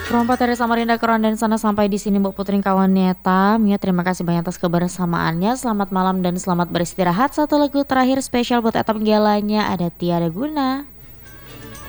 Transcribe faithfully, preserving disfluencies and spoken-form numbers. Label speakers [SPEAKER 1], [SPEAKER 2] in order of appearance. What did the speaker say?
[SPEAKER 1] Rompa dari Samarinda ke Rondan sana sampai di sini Mbak Putri kawan Neta. Mia terima kasih banyak atas kebersamaannya. Selamat malam dan selamat beristirahat. Satu lagu terakhir spesial buat etap galanya ada Tiada Guna.